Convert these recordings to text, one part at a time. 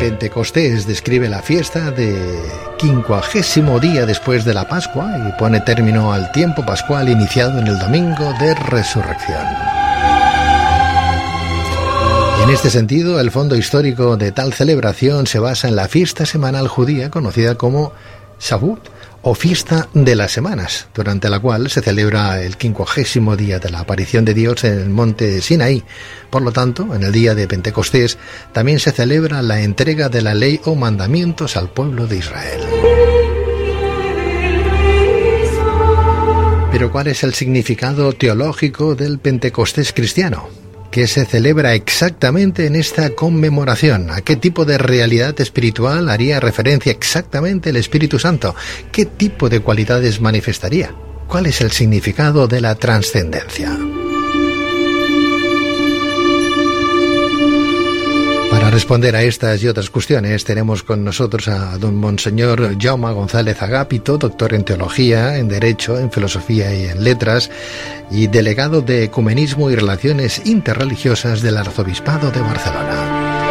Pentecostés describe la fiesta de 50º día después de la Pascua y pone término al tiempo pascual iniciado en el domingo de Resurrección. Y en este sentido, el fondo histórico de tal celebración se basa en la fiesta semanal judía conocida como Shavuot, o fiesta de las semanas, durante la cual se celebra el 50º día de la aparición de Dios en el monte Sinaí. Por lo tanto, en el día de Pentecostés también se celebra la entrega de la ley o mandamientos al pueblo de Israel. Pero ¿cuál es el significado teológico del Pentecostés cristiano? ¿Qué se celebra exactamente en esta conmemoración? ¿A qué tipo de realidad espiritual haría referencia exactamente el Espíritu Santo? ¿Qué tipo de cualidades manifestaría? ¿Cuál es el significado de la trascendencia? Para responder a estas y otras cuestiones tenemos con nosotros a don Monseñor Jaume González Agapito, doctor en Teología, en Derecho, en Filosofía y en Letras, y delegado de Ecumenismo y Relaciones Interreligiosas del Arzobispado de Barcelona.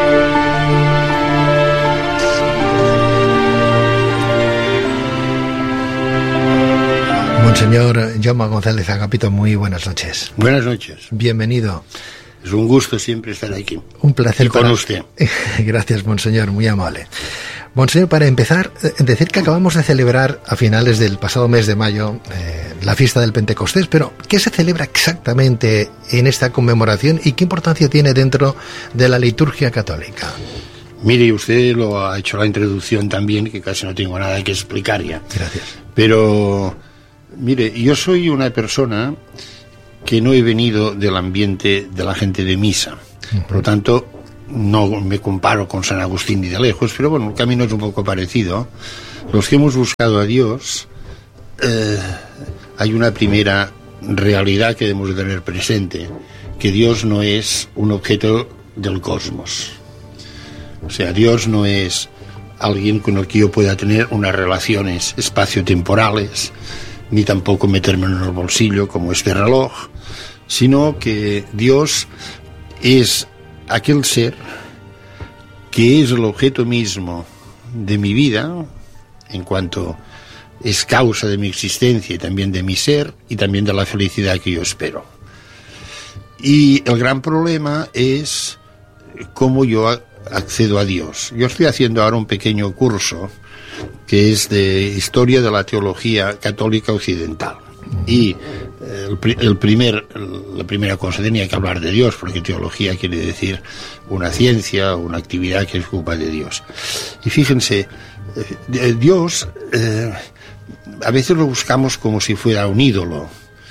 Monseñor Jaume González Agapito, muy buenas noches. Buenas noches. Bienvenido. Es un gusto siempre estar aquí. Un placer. Y con usted. Gracias, Monseñor, muy amable. Monseñor, para empezar, decir que acabamos de celebrar a finales del pasado mes de mayo la fiesta del Pentecostés, pero ¿qué se celebra exactamente en esta conmemoración y qué importancia tiene dentro de la liturgia católica? Mire, usted lo ha hecho la introducción también, que casi no tengo nada que explicar ya. Gracias. Pero, mire, yo soy una persona que no he venido del ambiente de la gente de misa. Por lo tanto, no me comparo con San Agustín ni de lejos, pero bueno, el camino es un poco parecido. Los que hemos buscado a Dios, hay una primera realidad que debemos de tener presente, que Dios no es un objeto del cosmos. O sea, Dios no es alguien con el que yo pueda tener unas relaciones espaciotemporales, ni tampoco meterme en el bolsillo como este reloj, sino que Dios es aquel ser que es el objeto mismo de mi vida, en cuanto es causa de mi existencia y también de mi ser y también de la felicidad que yo espero. Y el gran problema es cómo yo accedo a Dios. Yo estoy haciendo ahora un pequeño curso que es de Historia de la Teología Católica Occidental. Y la primera cosa tenía que hablar de Dios, porque teología quiere decir una ciencia, una actividad que se ocupa de Dios. Y fíjense, Dios a veces lo buscamos como si fuera un ídolo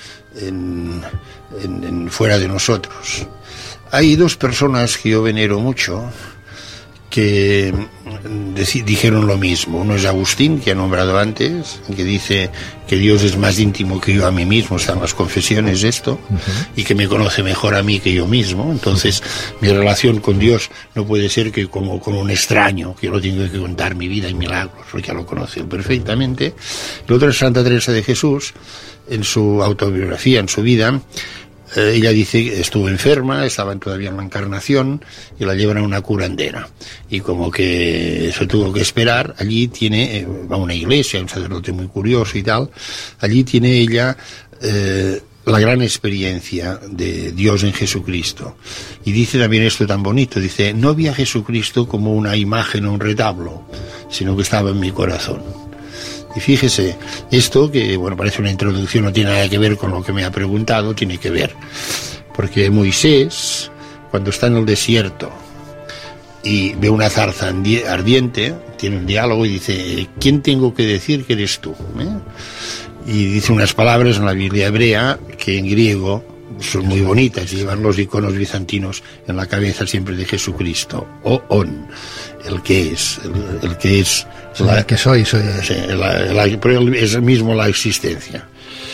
fuera de nosotros. Hay dos personas que yo venero mucho que dijeron lo mismo. Uno es Agustín, que he nombrado antes, que dice que Dios es más íntimo que yo a mí mismo, están las confesiones esto, y que me conoce mejor a mí que yo mismo. Entonces, mi relación con Dios no puede ser que como con un extraño, que yo lo tengo que contar mi vida y milagros, porque ya lo conoce él perfectamente. El otro es Santa Teresa de Jesús, en su autobiografía, en su vida. Ella dice que estuvo enferma, estaban todavía en la Encarnación y la llevan a una curandera. Y como que se tuvo que esperar, allí va a una iglesia, un sacerdote muy curioso y tal, allí tiene ella la gran experiencia de Dios en Jesucristo. Y dice también esto tan bonito, dice, no vi a Jesucristo como una imagen o un retablo, sino que estaba en mi corazón. Y fíjese, esto que, bueno, parece una introducción, no tiene nada que ver con lo que me ha preguntado, tiene que ver. Porque Moisés, cuando está en el desierto y ve una zarza ardiente, tiene un diálogo y dice, ¿quién tengo que decir que eres tú? Y dice unas palabras en la Biblia hebrea que en griego son muy bonitas, llevan los iconos bizantinos en la cabeza siempre de Jesucristo. O-on, el que es. El que soy. Pero él es mismo la existencia.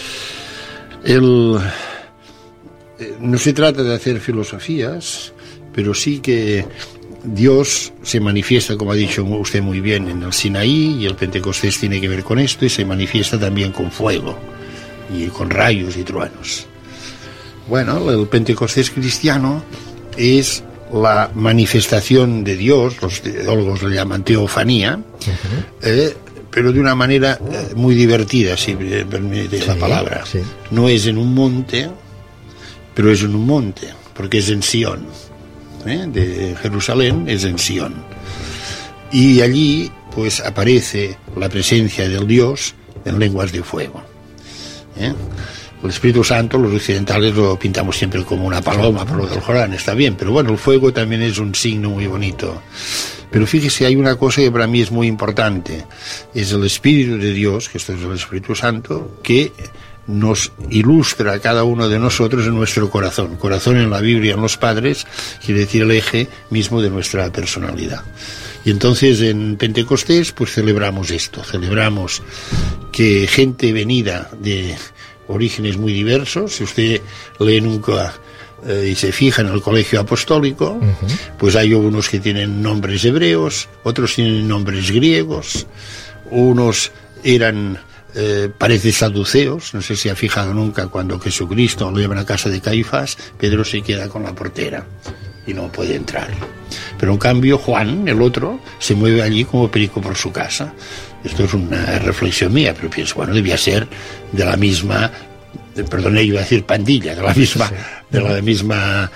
No se trata de hacer filosofías, pero sí que Dios se manifiesta, como ha dicho usted muy bien, en el Sinaí, y el Pentecostés tiene que ver con esto, y se manifiesta también con fuego, y con rayos y truenos. Bueno, el Pentecostés cristiano es la manifestación de Dios, los teólogos le llaman teofanía, pero de una manera muy divertida, si me permites la palabra. Sí. No es en un monte, pero es en un monte, porque es en Sion, de Jerusalén es en Sion. Y allí pues aparece la presencia del Dios en lenguas de fuego. El Espíritu Santo, los occidentales lo pintamos siempre como una paloma, por lo del Jordán, está bien, pero bueno, el fuego también es un signo muy bonito. Pero fíjese, hay una cosa que para mí es muy importante, es el Espíritu de Dios, que esto es el Espíritu Santo, que nos ilustra a cada uno de nosotros en nuestro corazón. Corazón en la Biblia, en los padres, quiere decir el eje mismo de nuestra personalidad. Y entonces en Pentecostés pues celebramos esto, celebramos que gente venida de orígenes muy diversos, si usted lee nunca y se fija en el colegio apostólico, pues hay unos que tienen nombres hebreos, otros tienen nombres griegos, unos eran parece saduceos, no sé si ha fijado nunca cuando Jesucristo lo llevan a casa de Caifás, Pedro se queda con la portera y no puede entrar. Pero en cambio Juan, el otro, se mueve allí como perico por su casa. Esto es una reflexión mía, pero pienso, bueno, debía ser de la misma, perdón, iba a decir pandilla, de la misma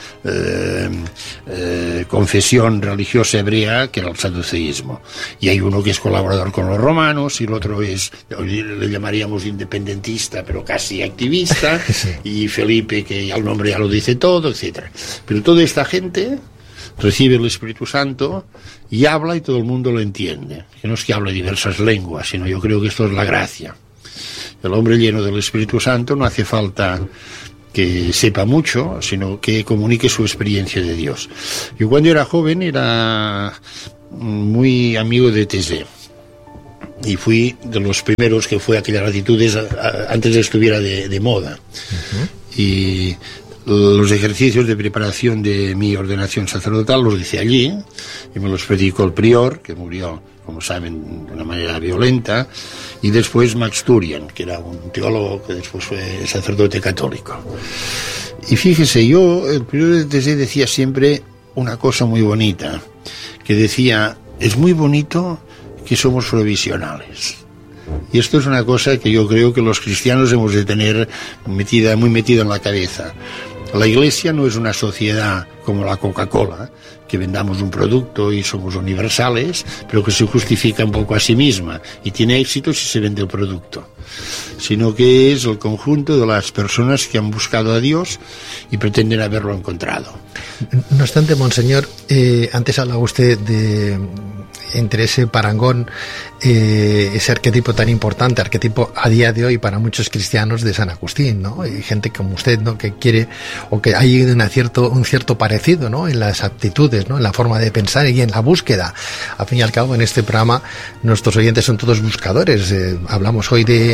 confesión religiosa hebrea que era el saduceísmo. Y hay uno que es colaborador con los romanos, y el otro es, le llamaríamos independentista, pero casi activista, y Felipe, que el nombre ya lo dice todo, etcétera. Pero toda esta gente recibe el Espíritu Santo y habla y todo el mundo lo entiende. Que no es que hable diversas lenguas, sino yo creo que esto es la gracia. El hombre lleno del Espíritu Santo no hace falta que sepa mucho, sino que comunique su experiencia de Dios. Yo cuando era joven era muy amigo de Thésée y fui de los primeros que fue a aquellas latitudes antes de que estuviera de moda. Y los ejercicios de preparación de mi ordenación sacerdotal los hice allí y me los predicó el prior, que murió, como saben, de una manera violenta, y después Max Turian, que era un teólogo que después fue sacerdote católico. Y fíjese, el prior de Thésée decía siempre una cosa muy bonita, que decía, es muy bonito que somos provisionales. Y esto es una cosa que yo creo que los cristianos hemos de tener muy metida en la cabeza. La Iglesia no es una sociedad como la Coca-Cola, que vendamos un producto y somos universales, pero que se justifica un poco a sí misma y tiene éxito si se vende el producto, sino que es el conjunto de las personas que han buscado a Dios y pretenden haberlo encontrado. No obstante, Monseñor, antes hablaba usted de entre ese parangón, ese arquetipo tan importante, arquetipo a día de hoy para muchos cristianos de San Agustín, ¿no? Y gente como usted, ¿no? Que quiere, o que hay un cierto parecido, ¿no? En las aptitudes, ¿no? En la forma de pensar y en la búsqueda. Al fin y al cabo, en este programa, nuestros oyentes son todos buscadores. Hablamos hoy de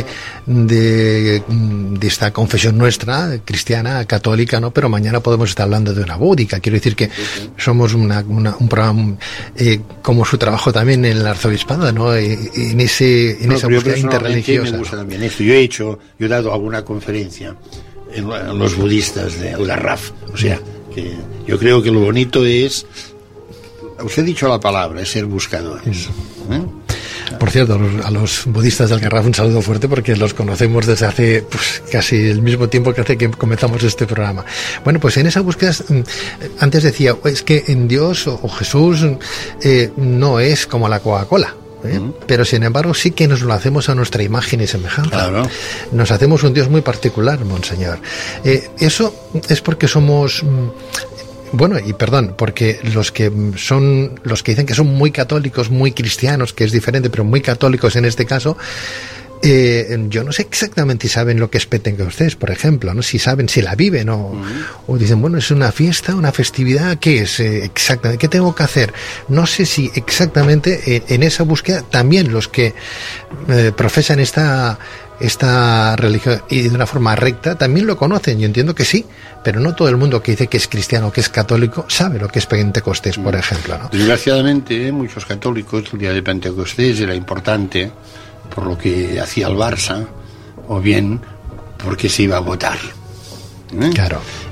esta confesión nuestra, cristiana, católica, ¿no? Pero mañana podemos estar hablando de una búdica. Quiero decir que somos un programa, como su trabajo también en el arzobispado, ¿no? En esa búsqueda interreligiosa. Me gusta también esto. Yo he dado alguna conferencia en los budistas del Garraf. O sea, que yo creo que lo bonito es, usted ha dicho la palabra, es ser buscadores. Por cierto, a los budistas del Garraf un saludo fuerte porque los conocemos desde hace casi el mismo tiempo que hace que comenzamos este programa. Bueno, pues en esa búsqueda, antes decía, es que en Dios o Jesús no es como la Coca-Cola. Pero sin embargo sí que nos lo hacemos a nuestra imagen y semejanza. Claro. Nos hacemos un Dios muy particular, Monseñor. Eso es porque somos... Bueno, y perdón, porque los que dicen que son muy católicos, muy cristianos, que es diferente, pero muy católicos en este caso, yo no sé exactamente si saben lo que es Pentecostés, por ejemplo, ¿no? Si saben, si la viven o dicen, bueno, es una fiesta, una festividad, ¿qué es exactamente? ¿Qué tengo que hacer? No sé si exactamente en esa búsqueda también los que profesan esta religión y de una forma recta también lo conocen. Yo entiendo que sí, pero no todo el mundo que dice que es cristiano, que es católico, sabe lo que es Pentecostés, por ejemplo, ¿no? Desgraciadamente, muchos católicos, el día de Pentecostés era importante por lo que hacía el Barça, o bien porque se iba a votar. Claro.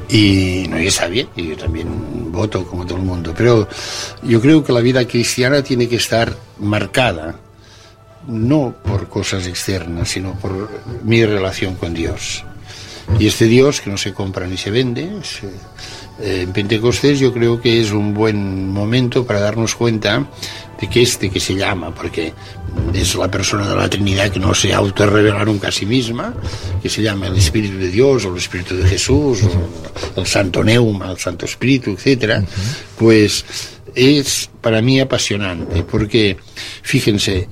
Y no, y está bien, y yo también voto como todo el mundo, pero yo creo que la vida cristiana tiene que estar marcada no por cosas externas, sino por mi relación con Dios. Y este Dios que no se compra ni se vende, en Pentecostés yo creo que es un buen momento para darnos cuenta de que que se llama, porque es la persona de la Trinidad que no se autorrevela nunca a sí misma, que se llama el Espíritu de Dios, o el Espíritu de Jesús, o el Santo Neuma, el Santo Espíritu, etcétera, pues es para mí apasionante, porque fíjese,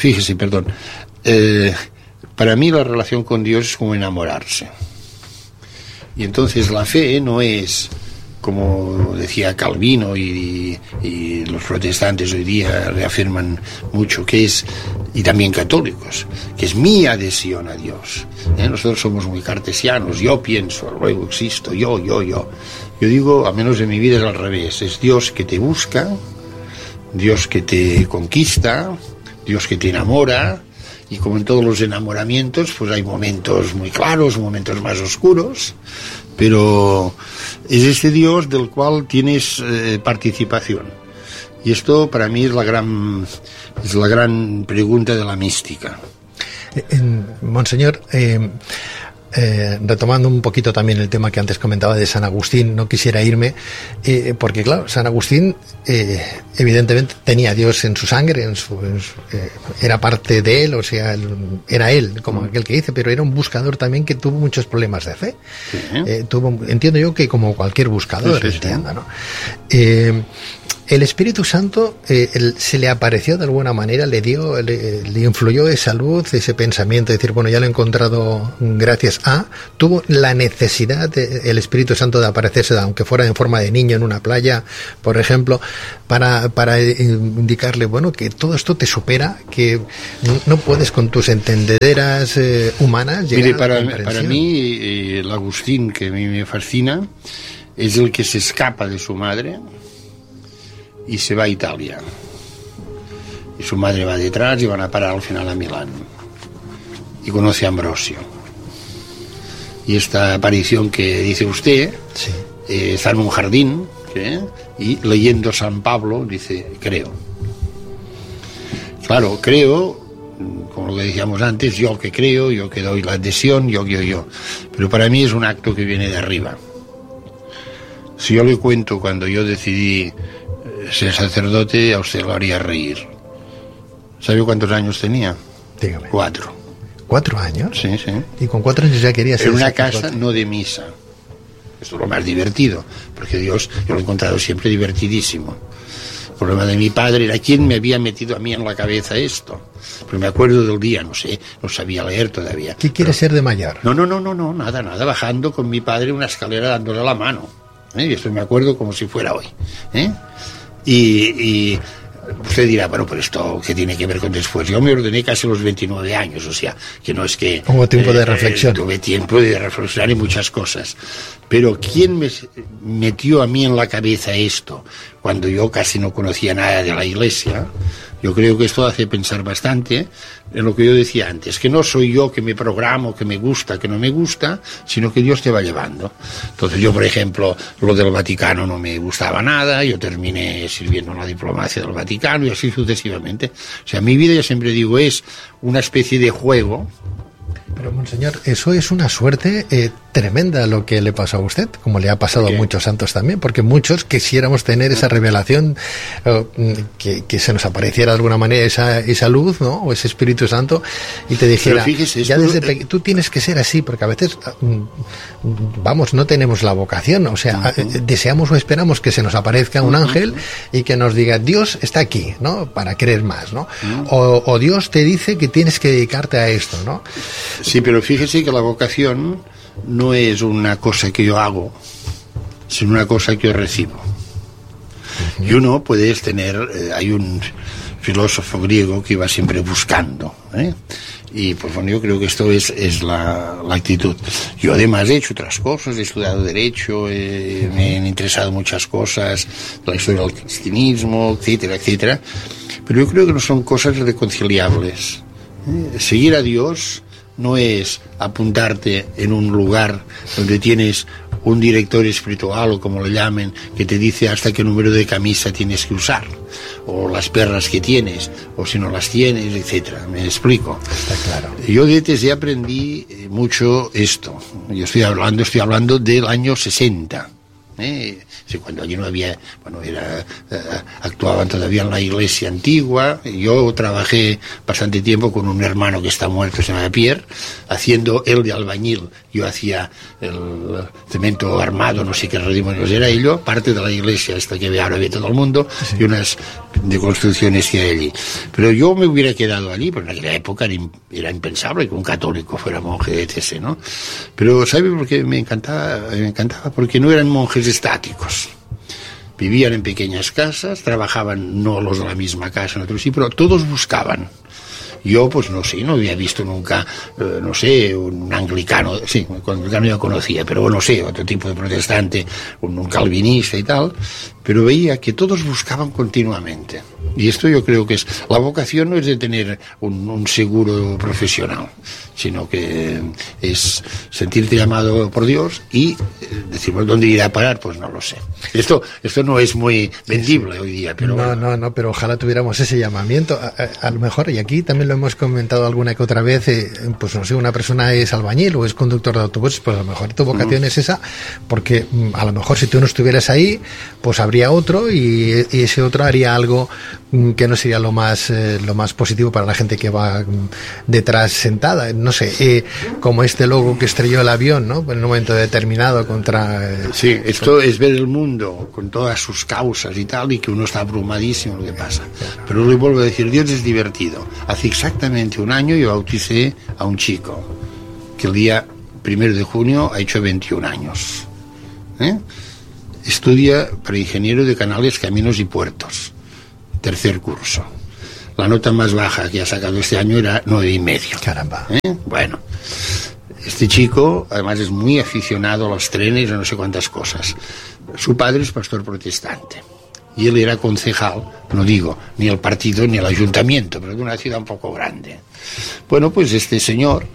para mí la relación con Dios es como enamorarse. Y entonces la fe no es, como decía Calvino y los protestantes hoy día reafirman mucho, que es, y también católicos, que es mi adhesión a Dios. Nosotros somos muy cartesianos, yo pienso, luego existo, yo. Yo digo, a menos en mi vida es al revés, es Dios que te busca, Dios que te conquista, Dios que te enamora, y como en todos los enamoramientos, pues hay momentos muy claros, momentos más oscuros, pero es este Dios del cual tienes participación. Y esto para mí es la gran pregunta de la mística. Monseñor, retomando un poquito también el tema que antes comentaba de San Agustín, no quisiera irme, porque claro, San Agustín evidentemente tenía a Dios en su sangre, era parte de él, o sea, era él, como aquel que dice, pero era un buscador también que tuvo muchos problemas de fe. Sí. Entiendo yo que como cualquier buscador, sí. ¿No? El Espíritu Santo se le apareció de alguna manera, le influyó esa luz, ese pensamiento, de decir, bueno, ya lo he encontrado gracias a, tuvo la necesidad el Espíritu Santo de aparecerse, aunque fuera en forma de niño en una playa, por ejemplo, para indicarle, bueno, que todo esto te supera, que no puedes con tus entendederas humanas llegar. Mire, para mí, el Agustín, que a mí me fascina, es el que se escapa de su madre y se va a Italia, y su madre va detrás y van a parar al final a Milán, y conoce a Ambrosio, y esta aparición que dice usted, sí. Está en un jardín, y leyendo San Pablo dice, creo. Claro, creo, como lo que decíamos antes, yo que creo, yo que doy la adhesión, yo, pero para mí es un acto que viene de arriba. Si yo le cuento cuando yo decidí ser sacerdote, a usted lo haría reír. ¿Sabe cuántos años tenía? Dígame. 4. ¿4 años? Sí. Y con 4 años ya quería ser en una sacerdote. Casa no de misa. Esto es lo más divertido, porque Dios yo lo he encontrado siempre divertidísimo. El problema de mi padre era quién me había metido a mí en la cabeza esto. Pero me acuerdo del día, no sabía leer todavía. ¿Qué quiere ser de mayor? No, nada, bajando con mi padre una escalera dándole la mano. Y esto me acuerdo como si fuera hoy. Y usted dirá, bueno, pero esto ¿qué tiene que ver con después? Yo me ordené casi a los 29 años, o sea, que no es que... Hubo tiempo de reflexión. Tuve tiempo de reflexionar en muchas cosas. Pero ¿quién me metió a mí en la cabeza esto? Cuando yo casi no conocía nada de la Iglesia. Yo creo que esto hace pensar bastante en lo que yo decía antes, que no soy yo que me programo, que me gusta, que no me gusta, sino que Dios te va llevando. Entonces yo, por ejemplo, lo del Vaticano no me gustaba nada, yo terminé sirviendo en la diplomacia del Vaticano y así sucesivamente. O sea, mi vida, yo siempre digo, es una especie de juego. Pero, monseñor, eso es una suerte tremenda lo que le pasó a usted, como le ha pasado a muchos santos también, porque muchos quisiéramos tener esa revelación, que se nos apareciera de alguna manera esa luz, ¿no? O ese Espíritu Santo, y te dijera, fíjese, ya desde tú tienes que ser así, porque a veces, no tenemos la vocación, o sea, deseamos o esperamos que se nos aparezca un ángel y que nos diga, Dios está aquí, ¿no? Para creer más, ¿no? O Dios te dice que tienes que dedicarte a esto, ¿no? Sí, pero fíjese que la vocación no es una cosa que yo hago, sino una cosa que yo recibo. Y uno puedes tener, hay un filósofo griego que iba siempre buscando, y pues bueno, yo creo que esto es la actitud. Yo además he hecho otras cosas, he estudiado Derecho, me han interesado muchas cosas, la historia del cristianismo, etcétera, pero yo creo que no son cosas reconciliables. Seguir a Dios no es apuntarte en un lugar donde tienes un director espiritual, o como le llamen, que te dice hasta qué número de camisa tienes que usar, o las perras que tienes, o si no las tienes, etcétera. ¿Me explico? Está claro. Yo desde aprendí mucho esto. Yo estoy hablando del año 60. Sí, cuando allí no había, actuaban todavía en la iglesia antigua. Yo trabajé bastante tiempo con un hermano que está muerto, se llama Pierre, haciendo él de albañil. Yo hacía el cemento armado, no sé qué redimonios era ello, parte de la iglesia esta que ahora ve todo el mundo, sí, y unas de construcciones que hay allí. Pero yo me hubiera quedado allí, porque en aquella época era impensable que un católico fuera monje, etc., ¿no? Pero ¿sabe por qué me encantaba? Me encantaba porque no eran monjes estáticos. Vivían en pequeñas casas, trabajaban no los de la misma casa, en otros sí, pero todos buscaban. Yo, pues no sé, no había visto nunca, no sé, un anglicano, sí, un anglicano ya conocía, pero no sé, otro tipo de protestante, un calvinista y tal, pero veía que todos buscaban continuamente. Y esto yo creo que es, la vocación no es de tener un seguro profesional, sino que es sentirte llamado por Dios y decir, bueno, ¿dónde iré a parar? Pues no lo sé. Esto no es muy vendible hoy día, pero... No, pero ojalá tuviéramos ese llamamiento. A lo mejor, y aquí también lo hemos comentado alguna que otra vez, pues no sé, una persona es albañil o es conductor de autobuses, pues a lo mejor tu vocación es esa, porque a lo mejor si tú no estuvieras ahí, pues habría otro y ese otro haría algo que no sería lo más positivo para la gente que va detrás sentada. No sé, como este logo que estrelló el avión, ¿no? En un momento determinado contra... Sí, esto es ver el mundo con todas sus causas y tal, y que uno está abrumadísimo lo que pasa. Pero le vuelvo a decir, Dios es divertido. Hace exactamente un año yo bauticé a un chico que el día 1 de junio ha hecho 21 años. Estudia para ingeniero de canales, caminos y puertos. 3er curso. La nota más baja que ha sacado este año era 9,5. Caramba. Bueno, este chico además es muy aficionado a los trenes y no sé cuántas cosas. Su padre es pastor protestante y él era concejal, no digo ni el partido ni el ayuntamiento, pero de una ciudad un poco grande. Bueno, pues este señor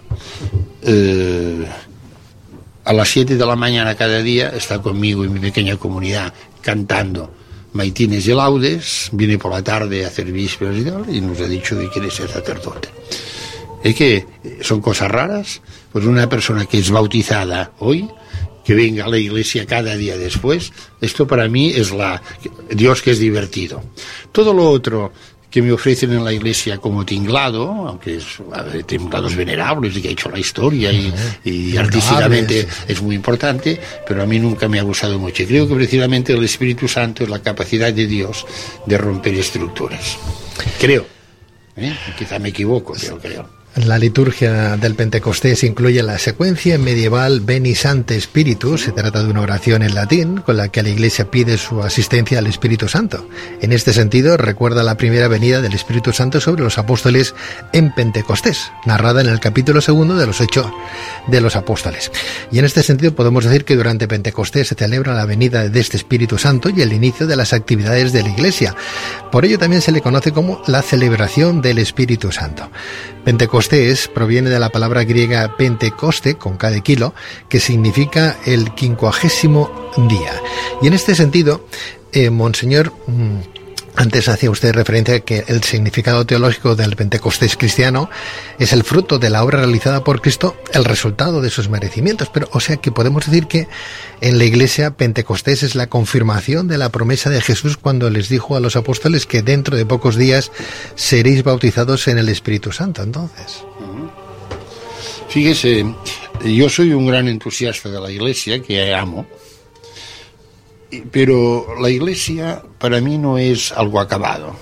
a las 7 de la mañana cada día está conmigo y mi pequeña comunidad cantando maitines y laudes, viene por la tarde a hacer vísperas y tal, y nos ha dicho que quiere ser sacerdote. Es que son cosas raras, pues una persona que es bautizada hoy, que venga a la iglesia cada día después, esto para mí es Dios, que es divertido. Todo lo otro que me ofrecen en la iglesia como tinglado, aunque tinglados venerables y que ha hecho la historia y artísticamente es muy importante, pero a mí nunca me ha gustado mucho. Y creo que precisamente el Espíritu Santo es la capacidad de Dios de romper estructuras. Creo. Quizá me equivoco, pero creo. La liturgia del Pentecostés incluye la secuencia medieval Veni Sancte Spiritus. Se trata de una oración en latín con la que la Iglesia pide su asistencia al Espíritu Santo. En este sentido, recuerda la primera venida del Espíritu Santo sobre los apóstoles en Pentecostés, narrada en el capítulo 2 de los Hechos de los Apóstoles. Y en este sentido podemos decir que durante Pentecostés se celebra la venida de este Espíritu Santo y el inicio de las actividades de la Iglesia. Por ello también se le conoce como la celebración del Espíritu Santo. Pentecostés proviene de la palabra griega Pentecoste, con K de kilo, que significa el 50º día. Y en este sentido, Monseñor, antes hacía usted referencia a que el significado teológico del Pentecostés cristiano es el fruto de la obra realizada por Cristo, el resultado de sus merecimientos. Pero, o sea, que podemos decir que en la Iglesia Pentecostés es la confirmación de la promesa de Jesús cuando les dijo a los apóstoles que dentro de pocos días seréis bautizados en el Espíritu Santo, entonces. Fíjese, yo soy un gran entusiasta de la Iglesia, que amo, pero la Iglesia para mí no es algo acabado,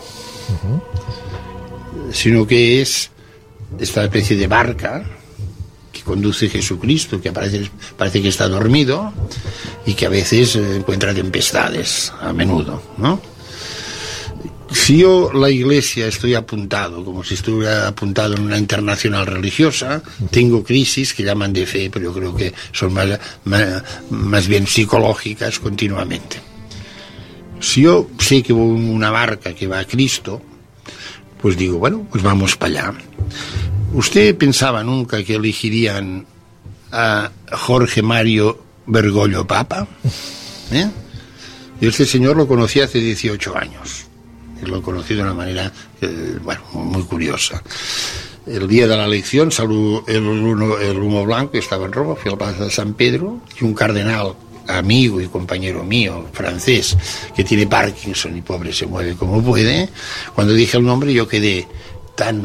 sino que es esta especie de barca que conduce Jesucristo, que parece que está dormido y que a veces encuentra tempestades, a menudo, ¿no? Si yo, la Iglesia, estoy apuntado, como si estuviera apuntado en una internacional religiosa, tengo crisis que llaman de fe, pero yo creo que son más bien psicológicas continuamente. Si yo sé que voy en una barca que va a Cristo, pues digo, bueno, pues vamos para allá. ¿Usted pensaba nunca que elegirían a Jorge Mario Bergoglio Papa. Y este señor lo conocí hace 18 años. Y lo conocí de una manera, muy curiosa. El día de la elección salió el humo blanco, estaba en Roma, fui a la plaza de San Pedro, y un cardenal, amigo y compañero mío, francés, que tiene Parkinson y pobre se mueve como puede. Cuando dije el nombre yo quedé tan,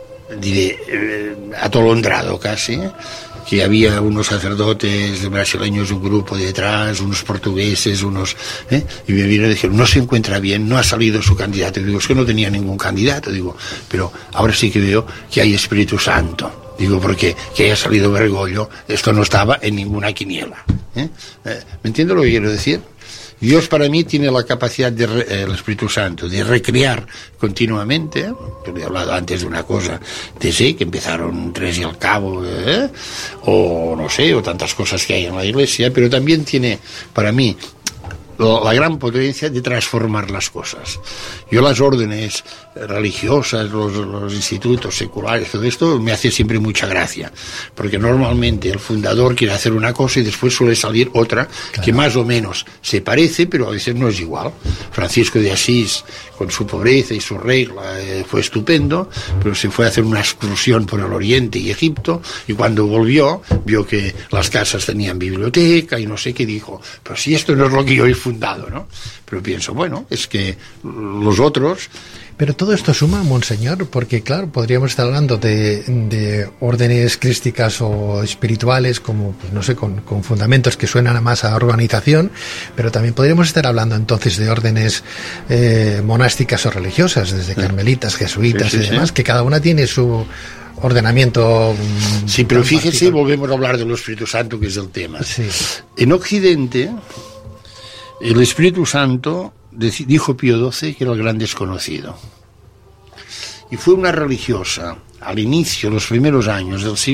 atolondrado casi, que había unos sacerdotes brasileños, un grupo detrás, unos portugueses, y me vieron y dijeron, no se encuentra bien, no ha salido su candidato. Y digo, es que no tenía ningún candidato, digo, pero ahora sí que veo que hay Espíritu Santo. Digo, porque que haya salido Bergoglio, esto no estaba en ninguna quiniela. ¿Me entiendo lo que quiero decir? Dios para mí tiene la capacidad, el Espíritu Santo, de recrear continuamente. Yo he hablado antes de una cosa que empezaron Tres y al Cabo, o no sé, o tantas cosas que hay en la Iglesia, pero también tiene para mí la gran potencia de transformar las cosas. Yo las órdenes religiosas, los institutos seculares, todo esto me hace siempre mucha gracia, porque normalmente el fundador quiere hacer una cosa y después suele salir otra, claro, que más o menos se parece, pero a veces no es igual. Francisco de Asís, con su pobreza y su regla, fue estupendo, pero se fue a hacer una excursión por el Oriente y Egipto, y cuando volvió, vio que las casas tenían biblioteca y no sé qué, dijo, pero si esto no es lo que yo he fundado, ¿no? Pero pienso, bueno, es que los otros... Pero todo esto suma, monseñor, porque claro, podríamos estar hablando de órdenes crísticas o espirituales, como, pues no sé, con fundamentos que suenan más a organización, pero también podríamos estar hablando entonces de órdenes monásticas o religiosas, desde carmelitas, jesuitas y demás, que cada una tiene su ordenamiento. Sí, pero fíjese, volvemos a hablar del Espíritu Santo, que es el tema. Sí. En Occidente, el Espíritu Santo, dijo Pío XII, que era el gran desconocido. Y fue una religiosa, al inicio, los primeros años del siglo